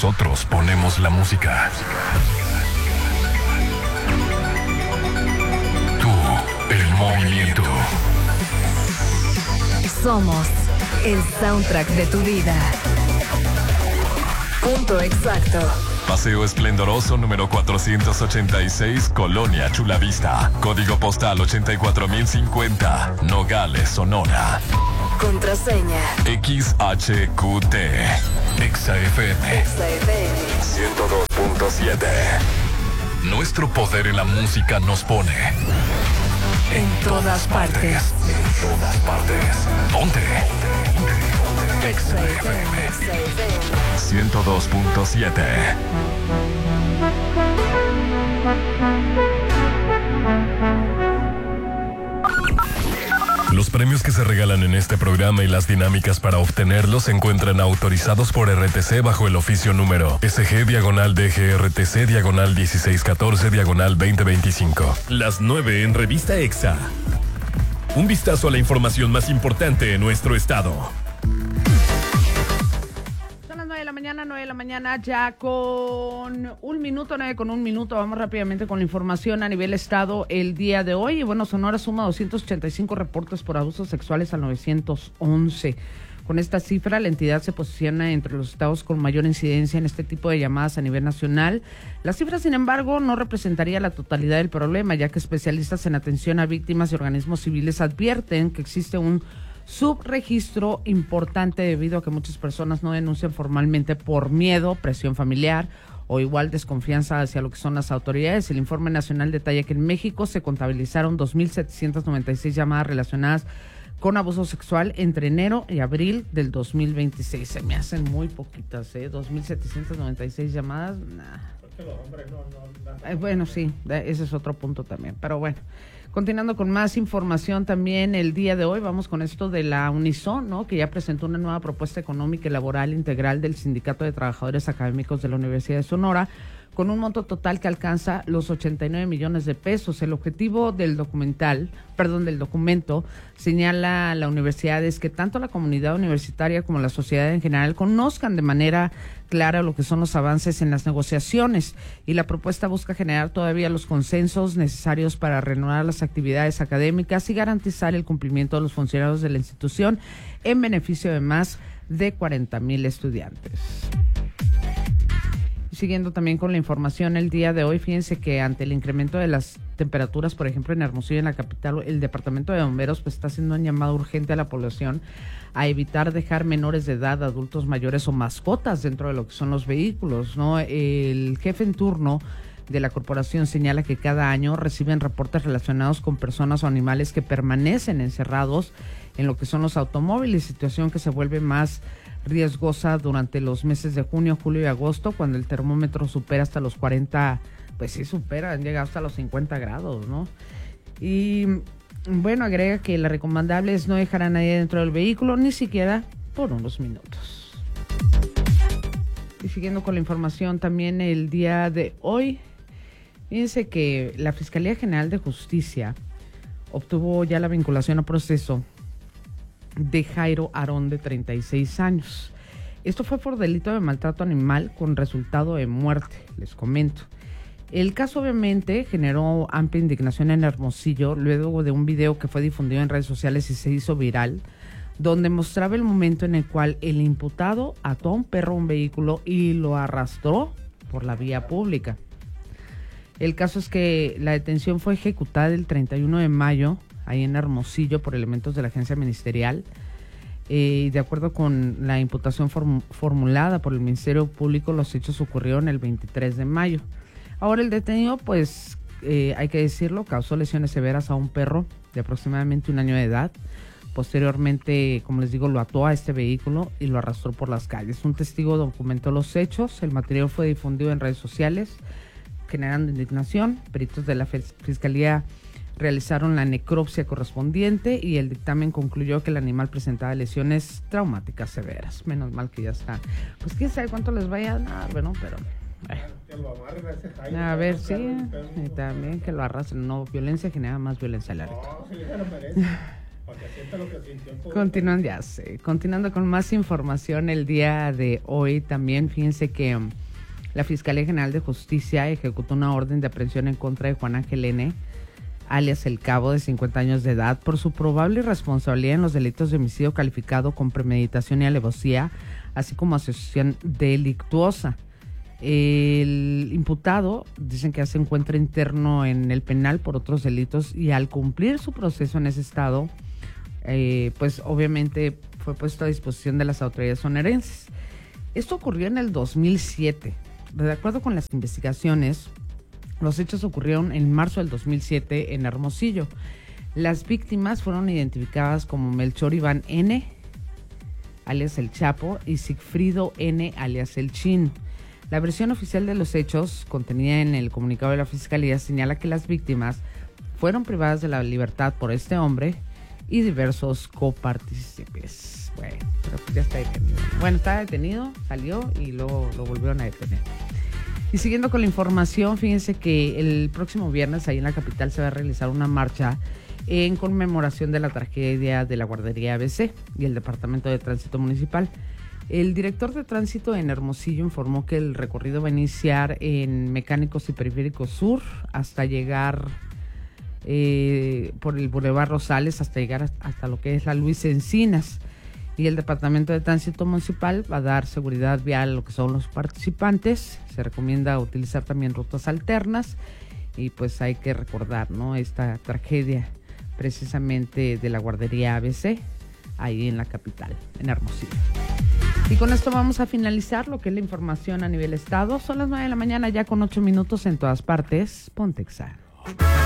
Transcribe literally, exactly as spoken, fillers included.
Nosotros ponemos la música. Tú, el movimiento. Somos el soundtrack de tu vida. Punto exacto. Paseo Esplendoroso número cuatrocientos ochenta y seis, Colonia Chulavista. Código postal ochenta y cuatro mil cincuenta, Nogales, Sonora. Contraseña X H Q T. Exa F M. Exa F M ciento dos punto siete. Nuestro poder en la música nos pone en todas partes. En todas partes. Ponte. Exa F M ciento dos punto siete. Los premios que se regalan en este programa y las dinámicas para obtenerlos se encuentran autorizados por R T C bajo el oficio número S G diagonal D G R T C diagonal dieciséis catorce diagonal veinte veinticinco. Las nueve en Revista Exa. Un vistazo a la información más importante en nuestro estado. Mañana, nueve de la mañana, ya con un minuto, nueve con un minuto. Vamos rápidamente con la información a nivel estado el día de hoy. Y bueno, Sonora suma doscientos ochenta y cinco reportes por abusos sexuales al novecientos once. Con esta cifra, la entidad se posiciona entre los estados con mayor incidencia en este tipo de llamadas a nivel nacional. La cifra, sin embargo, no representaría la totalidad del problema, ya que especialistas en atención a víctimas y organismos civiles advierten que existe un subregistro importante debido a que muchas personas no denuncian formalmente por miedo, presión familiar o igual desconfianza hacia lo que son las autoridades. El informe nacional detalla que en México se contabilizaron dos mil setecientas noventa y seis llamadas relacionadas con abuso sexual entre enero y abril del dos mil veintiséis. Se me hacen muy poquitas, ¿eh? dos mil setecientas noventa y seis llamadas, nah. Porque los hombres no, no, no. Eh, bueno, sí, ese es otro punto también, pero bueno. Continuando con más información también el día de hoy, vamos con esto de la Unison, ¿no? Que ya presentó una nueva propuesta económica y laboral integral del Sindicato de Trabajadores Académicos de la Universidad de Sonora, con un monto total que alcanza los ochenta y nueve millones de pesos. El objetivo del documental, perdón, del documento, señala a la universidad es que tanto la comunidad universitaria como la sociedad en general conozcan de manera clara lo que son los avances en las negociaciones, y la propuesta busca generar todavía los consensos necesarios para renovar las actividades académicas y garantizar el cumplimiento de los funcionarios de la institución en beneficio de más de cuarenta mil estudiantes. Siguiendo también con la información el día de hoy, fíjense que ante el incremento de las temperaturas, por ejemplo en Hermosillo, en la capital, el departamento de bomberos pues está haciendo un llamado urgente a la población a evitar dejar menores de edad, adultos mayores o mascotas dentro de lo que son los vehículos, ¿no? El jefe en turno de la corporación señala que cada año reciben reportes relacionados con personas o animales que permanecen encerrados en lo que son los automóviles, situación que se vuelve más riesgosa durante los meses de junio, julio y agosto, cuando el termómetro supera hasta los cuarenta, pues sí supera, han llegado hasta los cincuenta grados, ¿no? Y bueno, agrega que la recomendable es no dejar a nadie dentro del vehículo, ni siquiera por unos minutos. Y siguiendo con la información también el día de hoy, fíjense que la Fiscalía General de Justicia obtuvo ya la vinculación a proceso de Jairo Arón, de treinta y seis años. Esto fue por delito de maltrato animal con resultado de muerte, les comento. El caso obviamente generó amplia indignación en Hermosillo luego de un video que fue difundido en redes sociales y se hizo viral, donde mostraba el momento en el cual el imputado ató a un perro a un vehículo y lo arrastró por la vía pública. El caso es que la detención fue ejecutada el treinta y uno de mayo ahí en Hermosillo por elementos de la agencia ministerial. Eh, de acuerdo con la imputación form- formulada por el Ministerio Público, los hechos ocurrieron el veintitrés de mayo. Ahora el detenido, pues, eh, hay que decirlo, causó lesiones severas a un perro de aproximadamente un año de edad. Posteriormente, como les digo, lo ató a este vehículo y lo arrastró por las calles. Un testigo documentó los hechos, el material fue difundido en redes sociales, generando indignación. Peritos de la Fiscalía realizaron la necropsia correspondiente y el dictamen concluyó que el animal presentaba lesiones traumáticas severas. Menos mal que ya está. Pues quién sabe cuánto les vaya a dar, bueno, pero... Eh. Que lo amarren a ese Jairo. A ver, sí, y también que lo arrastren. No, violencia genera más violencia, Larito. No, si se lo merece. Continuando, ya sé, continuando con más información el día de hoy, también fíjense que um, la Fiscalía General de Justicia ejecutó una orden de aprehensión en contra de Juan Ángel N., alias El Cabo, de cincuenta años de edad, por su probable responsabilidad en los delitos de homicidio calificado con premeditación y alevosía, así como asociación delictuosa. El imputado, dicen que ya se encuentra interno en el penal por otros delitos y al cumplir su proceso en ese estado, eh, pues obviamente fue puesto a disposición de las autoridades sonorenses. Esto ocurrió en el dos mil siete. De acuerdo con las investigaciones, los hechos ocurrieron en marzo del dos mil siete en Hermosillo. Las víctimas fueron identificadas como Melchor Iván N., alias El Chapo, y Sigfrido N., alias El Chin. La versión oficial de los hechos, contenida en el comunicado de la Fiscalía, señala que las víctimas fueron privadas de la libertad por este hombre y diversos copartícipes. Bueno, pero pues ya está detenido. Bueno, estaba detenido, salió y luego lo volvieron a detener. Y siguiendo con la información, fíjense que el próximo viernes ahí en la capital se va a realizar una marcha en conmemoración de la tragedia de la guardería A B C y el Departamento de Tránsito Municipal. El director de tránsito en Hermosillo informó que el recorrido va a iniciar en Mecánicos y Periférico Sur hasta llegar eh, por el Boulevard Rosales hasta llegar hasta, hasta lo que es la Luis Encinas. Y el Departamento de Tránsito Municipal va a dar seguridad vial a lo que son los participantes. Se recomienda utilizar también rutas alternas y pues hay que recordar, ¿no?, esta tragedia precisamente de la guardería A B C ahí en la capital, en Hermosillo. Y con esto vamos a finalizar lo que es la información a nivel estado. Son las nueve de la mañana ya con ocho minutos en todas partes. Ponte Exa.